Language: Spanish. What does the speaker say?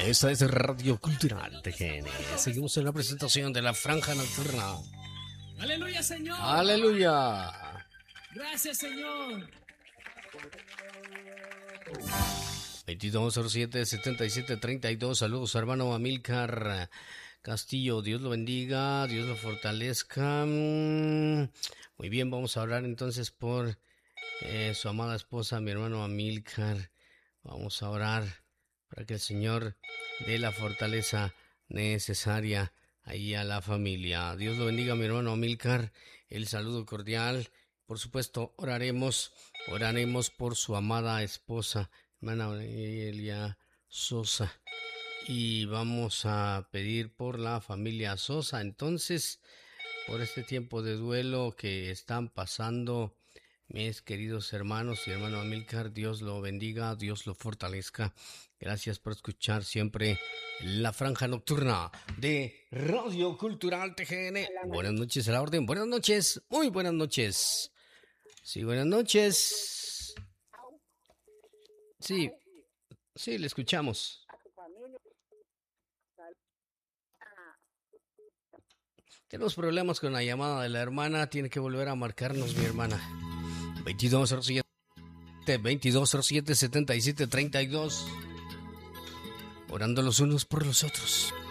Esta es Radio Cultural TGN. Seguimos en la presentación de la Franja Nocturna. ¡Aleluya, Señor! ¡Aleluya! ¡Gracias, Señor! 2207-7732. Saludos, hermano Amílcar Castillo. Dios lo bendiga, Dios lo fortalezca. Muy bien, vamos a orar entonces por su amada esposa, mi hermano Amílcar. Vamos a orar para que el Señor dé la fortaleza necesaria ahí a la familia. Dios lo bendiga, mi hermano Amílcar. El saludo cordial. Por supuesto, oraremos por su amada esposa, hermana Elia Sosa. Y vamos a pedir por la familia Sosa. Entonces, por este tiempo de duelo que están pasando, mis queridos hermanos y hermano Amílcar, Dios lo bendiga, Dios lo fortalezca. Gracias por escuchar siempre la Franja Nocturna de Radio Cultural TGN. Buenas noches a la orden, buenas noches, muy buenas noches. Sí, buenas noches. Sí, le escuchamos. Tenemos problemas con la llamada de la hermana, tiene que volver a marcarnos mi hermana. 2207-7732. Orando los unos por los otros.